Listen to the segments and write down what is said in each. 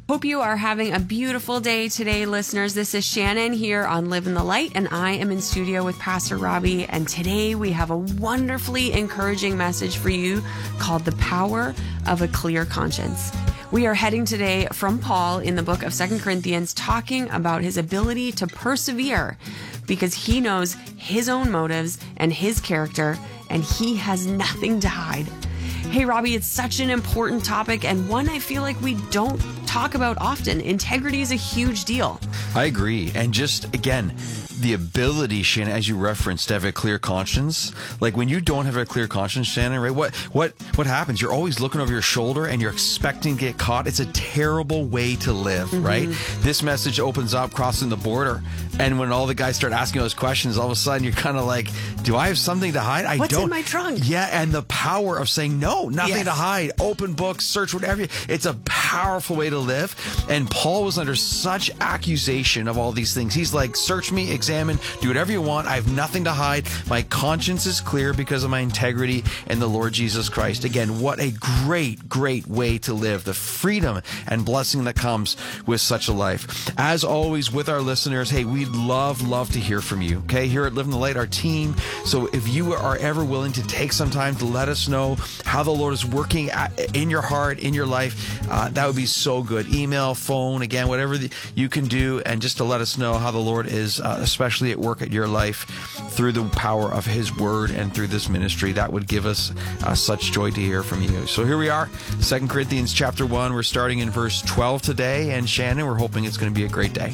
Hope you are having a beautiful day today, listeners. This is Shannon here on Live in the Light, and I am in studio with Pastor Robbie. And today we have a wonderfully encouraging message for you called The Power of a Clear Conscience. We are heading today from Paul in the book of 2 Corinthians, talking about his ability to persevere because he knows his own motives and his character, and he has nothing to hide. Hey, Robbie, it's such an important topic and one I feel like we don't talk about often. Integrity is a huge deal. I agree. And just, again, the ability, Shannon, as you referenced, to have a clear conscience. Like when you don't have a clear conscience, Shannon, right? What happens? You're always looking over your shoulder and you're expecting to get caught. It's a terrible way to live, right? This message opens up crossing the border. And when all the guys start asking those questions, all of a sudden you're kind of like, do I have something to hide? I What's don't. in my trunk? Yeah. And the power of saying, no, nothing to hide. Open book, search whatever. It's a powerful way to live. And Paul was under such accusation of all these things. He's like, search me, examine, do whatever you want. I have nothing to hide. My conscience is clear because of my integrity in the Lord Jesus Christ. Again, what a great, great way to live. The freedom and blessing that comes with such a life. As always, with our listeners, hey, we'd love to hear from you. Okay, here at Live in the Light, our team. So if you are ever willing to take some time to let us know how the Lord is working in your heart, in your life, that would be so good. Email, phone, again, whatever you can do, and just to let us know how the Lord is especially at work at your life through the power of His Word and through this ministry. That would give us such joy to hear from you. So here we are, 2 Corinthians chapter 1. We're starting in verse 12 today, and Shannon, we're hoping it's going to be a great day.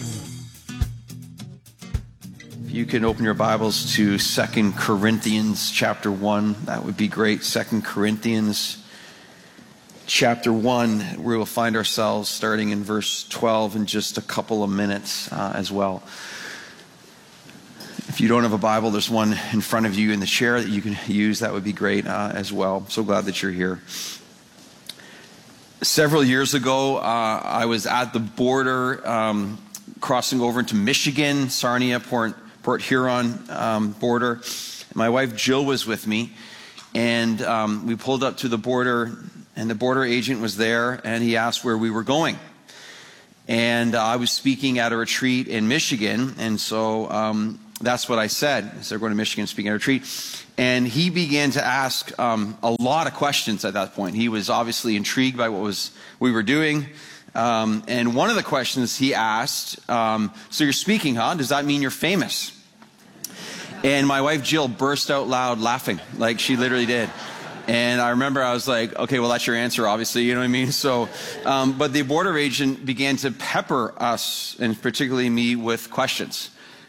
If you can open your Bibles to 2 Corinthians chapter 1, that would be great. 2 Corinthians chapter 1, we will find ourselves starting in verse 12 in just a couple of minutes as well. If you don't have a Bible, there's one in front of you in the chair that you can use. That would be great as well. So glad that you're here. Several years ago, I was at the border, crossing over into Michigan, Sarnia, Port Huron border. My wife Jill was with me, and we pulled up to the border, and the border agent was there, and he asked where we were going. And I was speaking at a retreat in Michigan, and so that's what I said. I said, we're going to Michigan speaking at a retreat. And he began to ask a lot of questions at that point. He was obviously intrigued by what we were doing. And one of the questions he asked, so you're speaking, huh? Does that mean you're famous? And my wife Jill burst out loud laughing, like she literally did. And I remember I was like, okay, well, that's your answer, obviously, you know what I mean? So, but the border agent began to pepper us, and particularly me, with questions.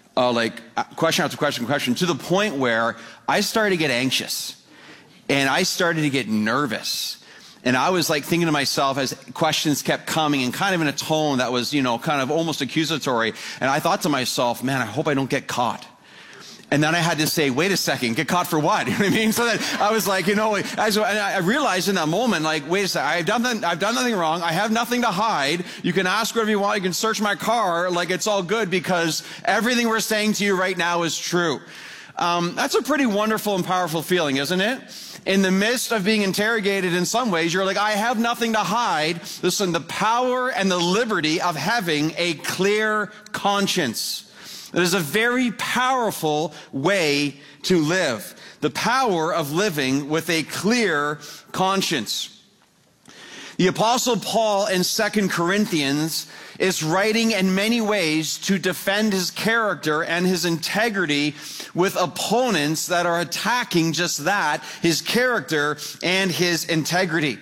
Question after question, to the point where I started to get anxious. And I started to get nervous. And I was like thinking to myself as questions kept coming and kind of in a tone that was, kind of almost accusatory. And I thought to myself, man, I hope I don't get caught. And then I had to say, wait a second, get caught for what? You know what I mean? So then I was like, and I realized in that moment, like, wait a second, I've done nothing wrong. I have nothing to hide. You can ask whatever you want. You can search my car. Like, it's all good because everything we're saying to you right now is true. That's a pretty wonderful and powerful feeling, isn't it? In the midst of being interrogated in some ways, you're like, I have nothing to hide. Listen, the power and the liberty of having a clear conscience. It is a very powerful way to live. The power of living with a clear conscience. The Apostle Paul in 2 Corinthians is writing in many ways to defend his character and his integrity with opponents that are attacking just that, his character and his integrity.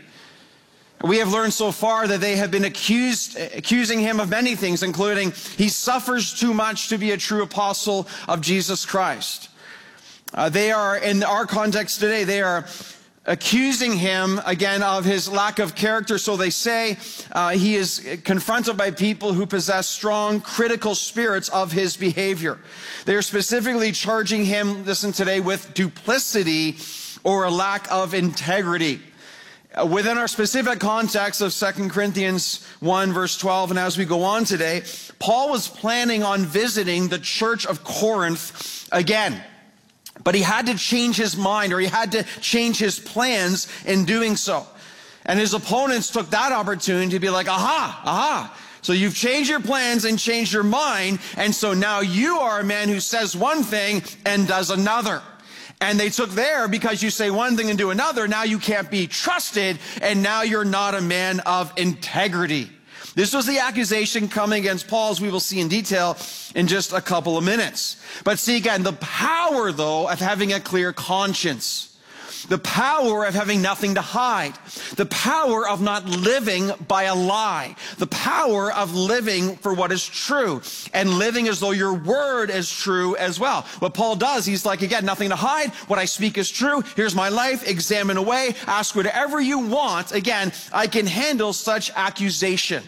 We have learned so far that they have been accusing him of many things, including he suffers too much to be a true apostle of Jesus Christ. They are, in our context today, they are accusing him, again, of his lack of character. So they say he is confronted by people who possess strong critical spirits of his behavior. They are specifically charging him, listen today, with duplicity or a lack of integrity. Within our specific context of 2 Corinthians 1, verse 12, and as we go on today, Paul was planning on visiting the church of Corinth again. But he had to change his mind, or he had to change his plans in doing so. And his opponents took that opportunity to be like, aha. So you've changed your plans and changed your mind. And so now you are a man who says one thing and does another. And they took there because you say one thing and do another. Now you can't be trusted. And now you're not a man of integrity. This was the accusation coming against Paul, as we will see in detail in just a couple of minutes. But see again, the power, though, of having a clear conscience. The power of having nothing to hide. The power of not living by a lie. The power of living for what is true. And living as though your word is true as well. What Paul does, he's like, again, nothing to hide. What I speak is true. Here's my life. Examine away. Ask whatever you want. Again, I can handle such accusation.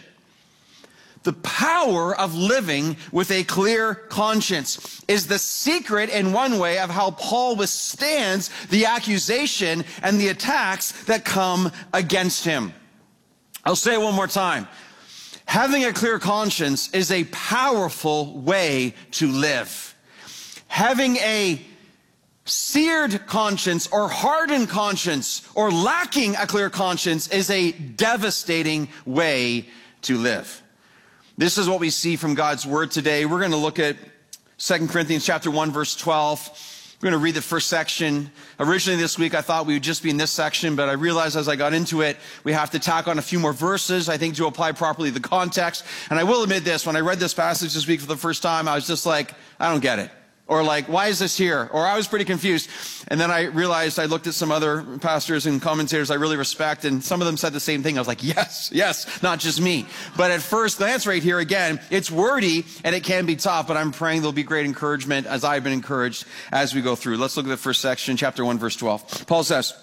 The power of living with a clear conscience is the secret in one way of how Paul withstands the accusation and the attacks that come against him. I'll say it one more time. Having a clear conscience is a powerful way to live. Having a seared conscience or hardened conscience or lacking a clear conscience is a devastating way to live. This is what we see from God's word today. We're going to look at 2 Corinthians chapter 1, verse 12. We're going to read the first section. Originally this week, I thought we would just be in this section, but I realized as I got into it, we have to tack on a few more verses, I think, to apply properly the context. And I will admit this, when I read this passage this week for the first time, I was just like, I don't get it. Or like, why is this here? Or I was pretty confused. And then I realized I looked at some other pastors and commentators I really respect, and some of them said the same thing. I was like, yes, not just me. But at first glance right here, again, it's wordy and it can be tough, but I'm praying there'll be great encouragement as I've been encouraged as we go through. Let's look at the first section, chapter 1, verse 12. Paul says,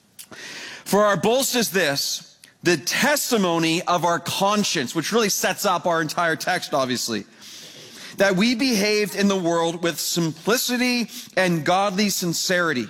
"For our boast is this, the testimony of our conscience," which really sets up our entire text, obviously. "That we behaved in the world with simplicity and godly sincerity,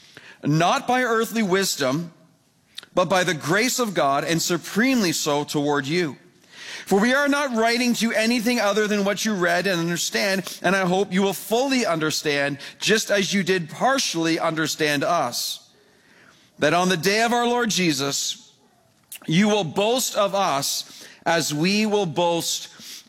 not by earthly wisdom, but by the grace of God, and supremely so toward you. For we are not writing to you anything other than what you read and understand, and I hope you will fully understand, just as you did partially understand us, that on the day of our Lord Jesus, you will boast of us as we will boast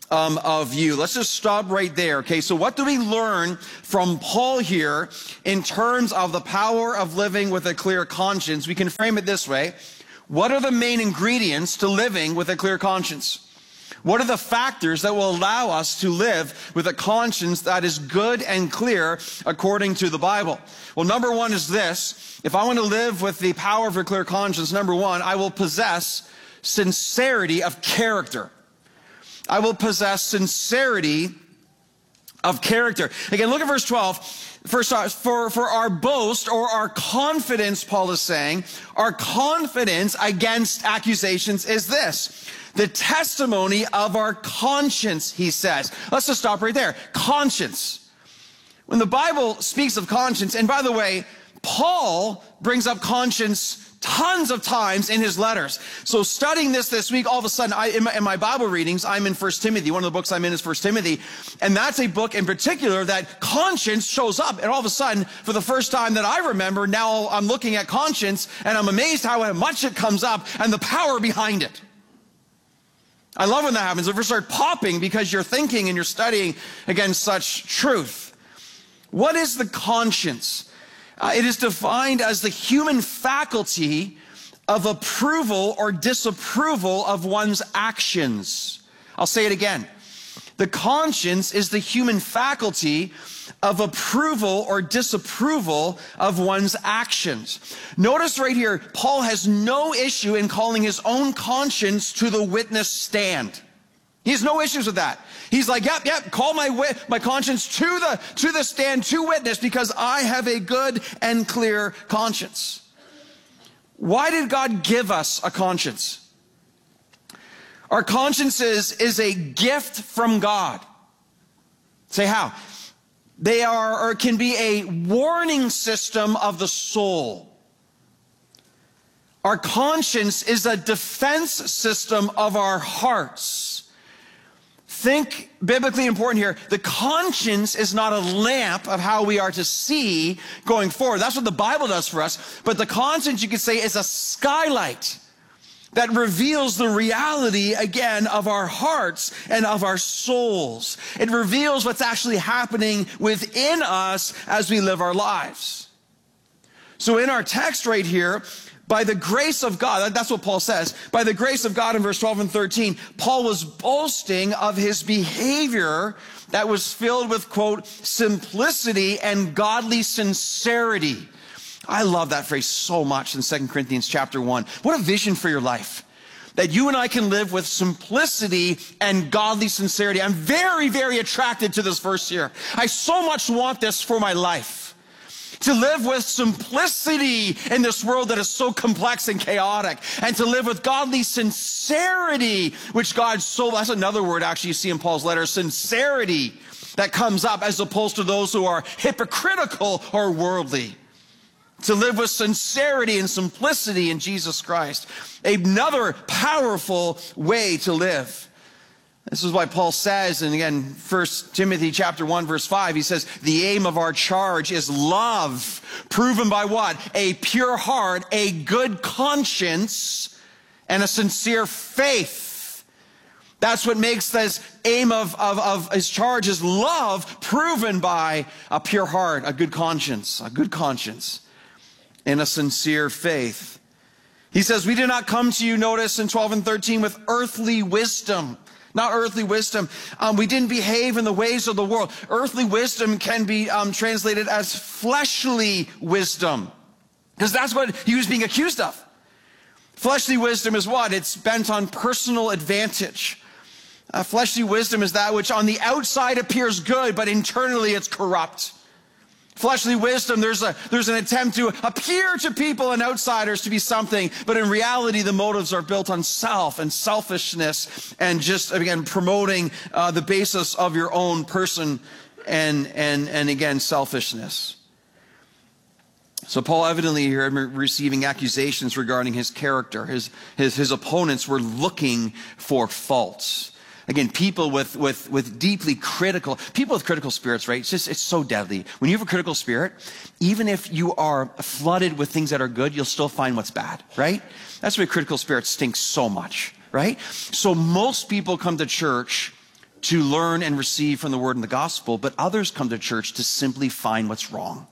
of you." Let's just stop right there. Okay, so what do we learn from Paul here in terms of the power of living with a clear conscience? We can frame it this way. What are the main ingredients to living with a clear conscience? What are the factors that will allow us to live with a conscience that is good and clear according to the Bible? Well, number one is this. If I want to live with the power of a clear conscience, number one, I will possess sincerity of character. I will possess sincerity of character. Again, look at verse 12. First, for our boast or our confidence, Paul is saying, our confidence against accusations is this. The testimony of our conscience, he says. Let's just stop right there. Conscience. When the Bible speaks of conscience, and by the way, Paul brings up conscience tons of times in his letters. So studying this week, all of a sudden, in my Bible readings, I'm in 1 Timothy. One of the books I'm in is 1 Timothy. And that's a book in particular that conscience shows up. And all of a sudden, for the first time that I remember, now I'm looking at conscience and I'm amazed how much it comes up and the power behind it. I love when that happens. If we start popping because you're thinking and you're studying against such truth. What is the conscience? It is defined as the human faculty of approval or disapproval of one's actions. I'll say it again. The conscience is the human faculty of approval or disapproval of one's actions. Notice right here, Paul has no issue in calling his own conscience to the witness stand. He has no issues with that. He's like, yep, call my conscience to the stand, to witness, because I have a good and clear conscience. Why did God give us a conscience? Our conscience is a gift from God. Say how? They are, or can be a warning system of the soul. Our conscience is a defense system of our hearts. Think biblically important here. The conscience is not a lamp of how we are to see going forward. That's what the Bible does for us. But the conscience, you could say, is a skylight that reveals the reality, again, of our hearts and of our souls. It reveals what's actually happening within us as we live our lives. So in our text right here, by the grace of God, that's what Paul says, by the grace of God in verse 12 and 13, Paul was boasting of his behavior that was filled with, quote, simplicity and godly sincerity. I love that phrase so much in 2 Corinthians chapter 1. What a vision for your life. That you and I can live with simplicity and godly sincerity. I'm very, very attracted to this verse here. I so much want this for my life. To live with simplicity in this world that is so complex and chaotic. And to live with godly sincerity, which God so, that's another word actually you see in Paul's letter, sincerity that comes up as opposed to those who are hypocritical or worldly. To live with sincerity and simplicity in Jesus Christ. Another powerful way to live. This is why Paul says, and again, 1 Timothy chapter 1, verse 5, he says, the aim of our charge is love, proven by what? A pure heart, a good conscience, and a sincere faith. That's what makes this aim of his charge is love, proven by a pure heart, a good conscience, and a sincere faith. He says, we did not come to you, notice in 12 and 13, with earthly wisdom. Not earthly wisdom. We didn't behave in the ways of the world. Earthly wisdom can be translated as fleshly wisdom. Because that's what he was being accused of. Fleshly wisdom is what? It's bent on personal advantage. Fleshly wisdom is that which on the outside appears good, but internally it's corrupt. Fleshly wisdom, there's an attempt to appear to people and outsiders to be something, but in reality, the motives are built on self and selfishness and just, again, promoting the basis of your own person and again, selfishness. So Paul evidently here receiving accusations regarding his character. His opponents were looking for faults. Again, people with deeply critical, people with critical spirits, right? It's so deadly. When you have a critical spirit, even if you are flooded with things that are good, you'll still find what's bad, right? That's why critical spirits stink so much, right? So most people come to church to learn and receive from the word and the gospel, but others come to church to simply find what's wrong.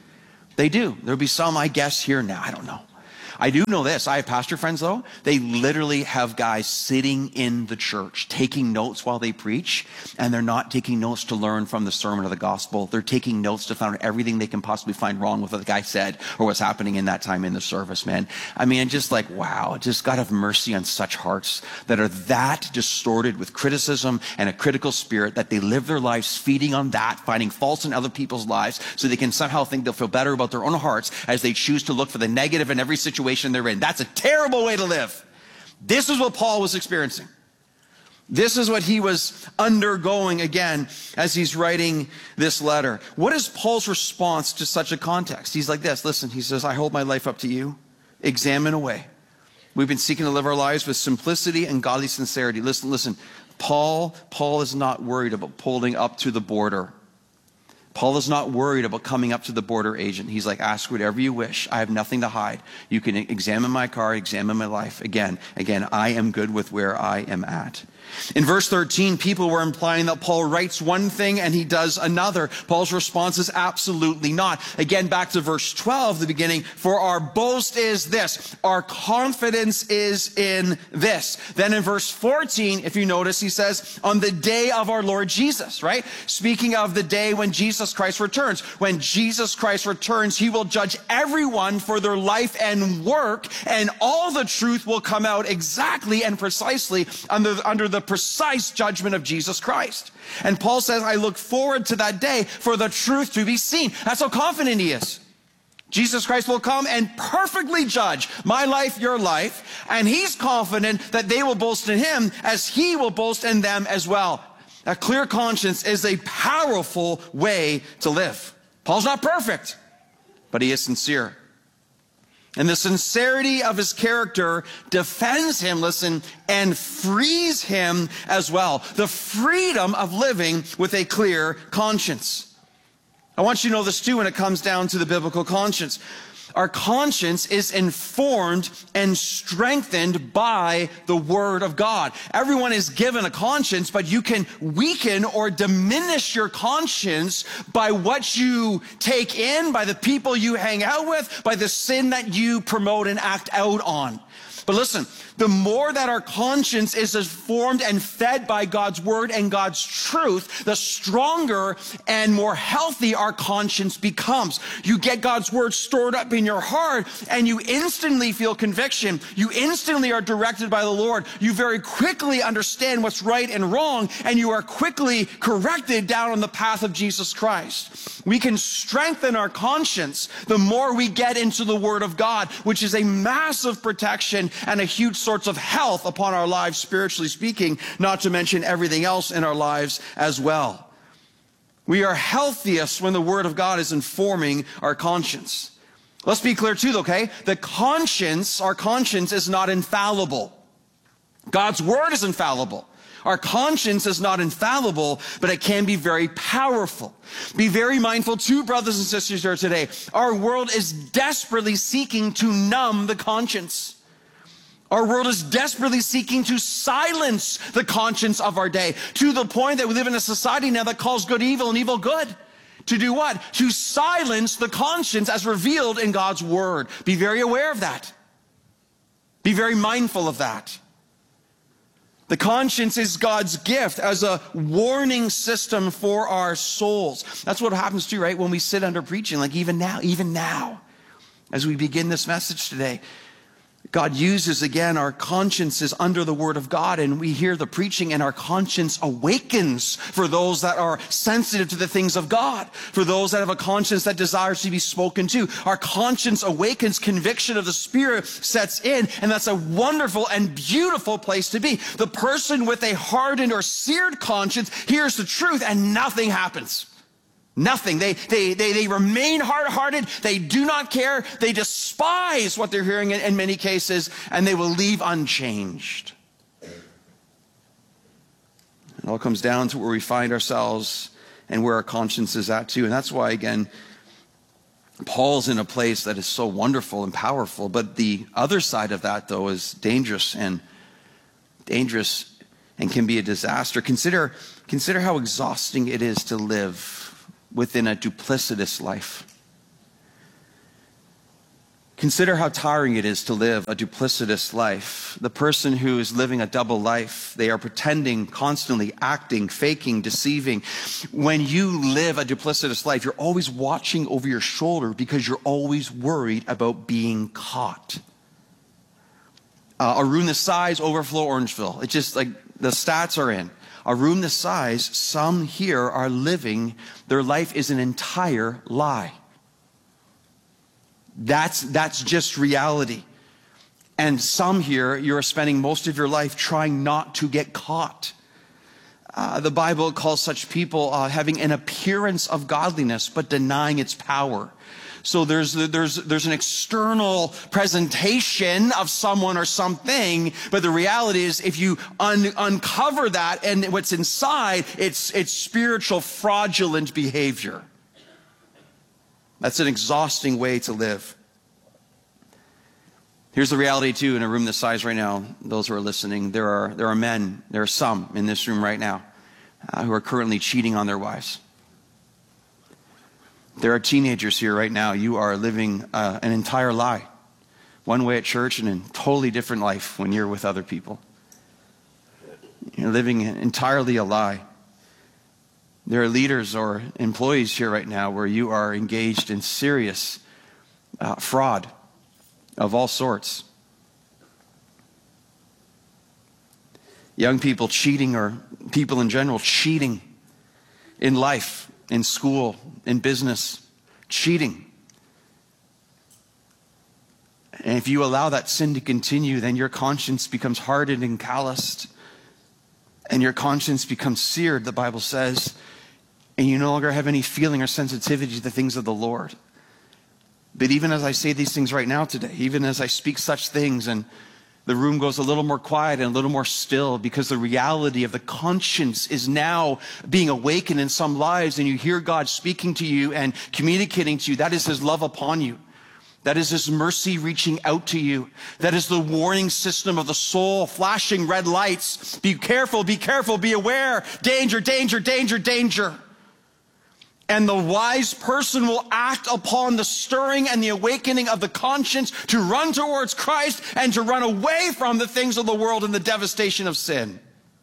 They do. There'll be some, I guess, here now. I don't know. I do know this. I have pastor friends, though. They literally have guys sitting in the church taking notes while they preach, and they're not taking notes to learn from the sermon or the gospel. They're taking notes to find everything they can possibly find wrong with what the guy said or what's happening in that time in the service, man. I mean, just like, wow, just God have mercy on such hearts that are that distorted with criticism and a critical spirit that they live their lives feeding on that, finding faults in other people's lives so they can somehow think they'll feel better about their own hearts as they choose to look for the negative in every situation they're in. That's a terrible way to live. This is what Paul was experiencing. This is what he was undergoing again as he's writing this letter. What is Paul's response to such a context? He's like this. Listen, he says, I hold my life up to you. Examine away. We've been seeking to live our lives with simplicity and godly sincerity. Listen. Paul is not worried about pulling up to the border. Paul is not worried about coming up to the border agent. He's like, ask whatever you wish. I have nothing to hide. You can examine my car, examine my life. Again, I am good with where I am at. In verse 13, people were implying that Paul writes one thing and he does another. Paul's response is absolutely not. Again, back to verse 12, the beginning, for our boast is this. Our confidence is in this. Then in verse 14, if you notice, he says, on the day of our Lord Jesus, right? Speaking of the day when Jesus Christ returns. When Jesus Christ returns, he will judge everyone for their life and work, and all the truth will come out exactly and precisely under the precise judgment of Jesus Christ. And Paul says, I look forward to that day for the truth to be seen. That's how confident he is. Jesus Christ will come and perfectly judge my life, your life, and he's confident that they will boast in him as he will boast in them as well. A clear conscience is a powerful way to live. Paul's not perfect, but he is sincere. And the sincerity of his character defends him, listen, and frees him as well. The freedom of living with a clear conscience. I want you to know this too when it comes down to the biblical conscience. Our conscience is informed and strengthened by the Word of God. Everyone is given a conscience, but you can weaken or diminish your conscience by what you take in, by the people you hang out with, by the sin that you promote and act out on. But listen, the more that our conscience is informed and fed by God's word and God's truth, the stronger and more healthy our conscience becomes. You get God's word stored up in your heart and you instantly feel conviction. You instantly are directed by the Lord. You very quickly understand what's right and wrong, and you are quickly corrected down on the path of Jesus Christ. We can strengthen our conscience the more we get into the word of God, which is a massive protection and a huge source of health upon our lives, spiritually speaking, not to mention everything else in our lives as well. We are healthiest when the Word of God is informing our conscience. Let's be clear too, okay? Our conscience is not infallible. God's Word is infallible. Our conscience is not infallible, but it can be very powerful. Be very mindful too, brothers and sisters here today. Our world is desperately seeking to numb the conscience. Our world is desperately seeking to silence the conscience of our day, to the point that we live in a society now that calls good evil and evil good. To do what? To silence the conscience as revealed in God's word. Be very aware of that. Be very mindful of that. The conscience is God's gift as a warning system for our souls. That's what happens too, right? When we sit under preaching, like even now, as we begin this message today, God uses, again, our consciences under the Word of God, and we hear the preaching, and our conscience awakens for those that are sensitive to the things of God, for those that have a conscience that desires to be spoken to. Our conscience awakens, conviction of the Spirit sets in, and that's a wonderful and beautiful place to be. The person with a hardened or seared conscience hears the truth, and nothing happens. Nothing. They remain hard-hearted. They do not care. They despise what they're hearing in many cases, and they will leave unchanged. It all comes down to where we find ourselves and where our conscience is at too. And that's why, again, Paul's in a place that is so wonderful and powerful. But the other side of that, though, is dangerous and can be a disaster. Consider how exhausting it is to live within a duplicitous life. Consider how tiring it is to live a duplicitous life. The person who is living a double life, they are pretending, constantly acting, faking, deceiving. When you live a duplicitous life, you're always watching over your shoulder because you're always worried about being caught. A room this size, overflow Orangeville. It's just like the stats are in. A room this size, some here are living, their life is an entire lie. That's just reality. And some here, you're spending most of your life trying not to get caught. The Bible calls such people having an appearance of godliness, but denying its power. So there's an external presentation of someone or something, but the reality is if you uncover that and what's inside, it's spiritual fraudulent behavior. That's an exhausting way to live. Here's the reality too, in a room this size right now, those who are listening, there are men, there are some in this room right now who are currently cheating on their wives. There are teenagers here right now. You are living an entire lie. One way at church and a totally different life when you're with other people. You're living entirely a lie. There are leaders or employees here right now where you are engaged in serious fraud of all sorts. Young people cheating, or people in general cheating in life, in school, in business, cheating. And if you allow that sin to continue, then your conscience becomes hardened and calloused. And your conscience becomes seared, the Bible says. And you no longer have any feeling or sensitivity to the things of the Lord. But even as I say these things right now today, even as I speak such things, and the room goes a little more quiet and a little more still, because the reality of the conscience is now being awakened in some lives, and you hear God speaking to you and communicating to you. That is His love upon you. That is his mercy reaching out to you. That is the warning system of the soul, flashing red lights. Be careful, be aware. Danger, danger, danger, danger. And the wise person will act upon the stirring and the awakening of the conscience to run towards Christ and to run away from the things of the world and the devastation of sin.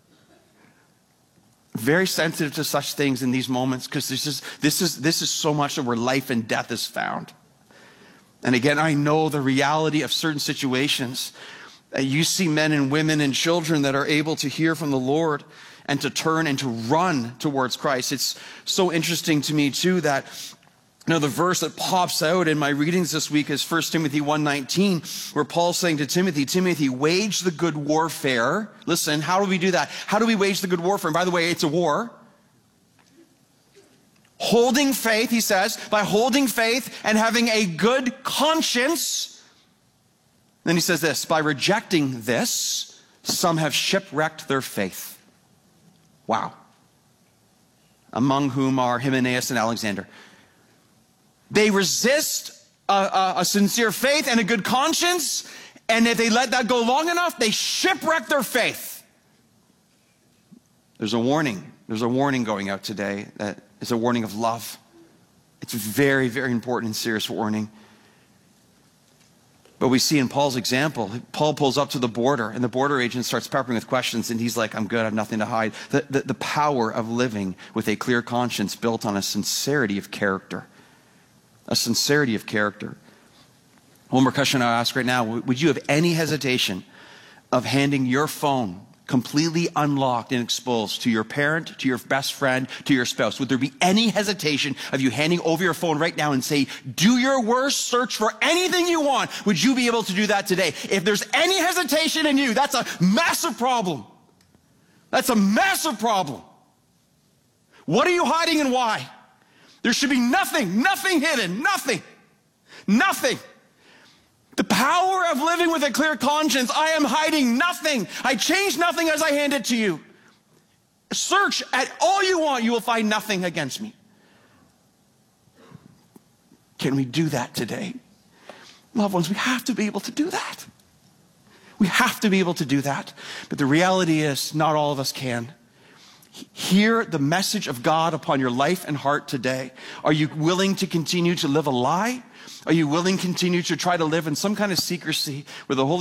Very sensitive to such things in these moments, because this is so much of where life and death is found. And again, I know the reality of certain situations. You see men and women and children that are able to hear from the Lord and to turn and to run towards Christ. It's so interesting to me too that, the verse that pops out in my readings this week is 1 Timothy 1:19, where Paul's saying to Timothy, wage the good warfare. Listen, how do we do that? How do we wage the good warfare? And by the way, it's a war. Holding faith, he says, by holding faith and having a good conscience. Then he says this, by rejecting this, some have shipwrecked their faith. Wow. Among whom are Hymenaeus and Alexander. They resist a sincere faith and a good conscience, and if they let that go long enough, they shipwreck their faith. There's a warning. There's a warning going out today that is a warning of love. It's a very, very important and serious warning. But we see in Paul's example, Paul pulls up to the border, and the border agent starts peppering with questions, and he's like, I'm good, I have nothing to hide. The power of living with a clear conscience built on a sincerity of character. A sincerity of character. One more question I'll ask right now. Would you have any hesitation of handing your phone completely unlocked and exposed to your parent, to your best friend, to your spouse? Would there be any hesitation of you handing over your phone right now and say, do your worst, search for anything you want? Would you be able to do that today? If there's any hesitation in you, that's a massive problem. That's a massive problem. What are you hiding and why? There should be nothing hidden, nothing. The power of living with a clear conscience. I am hiding nothing. I change nothing as I hand it to you. Search at all you want. You will find nothing against me. Can we do that today? Loved ones, we have to be able to do that. We have to be able to do that. But the reality is, not all of us can. Hear the message of God upon your life and heart today. Are you willing to continue to live a lie? Are you willing to continue to try to live in some kind of secrecy where the Holy